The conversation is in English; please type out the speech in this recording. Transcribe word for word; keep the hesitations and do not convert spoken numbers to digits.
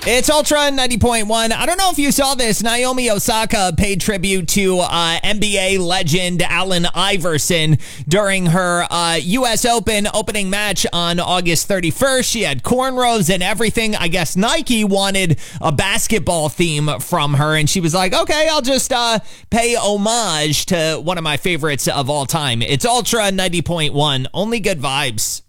It's Ultra ninety point one. I don't know if you saw this. Naomi Osaka paid tribute to uh, N B A legend Allen Iverson during her uh, U S Open opening match on August thirty-first. She had cornrows and everything. I guess Nike wanted a basketball theme from her, and she was like, okay, I'll just uh, pay homage to one of my favorites of all time. It's Ultra ninety point one. Only good vibes.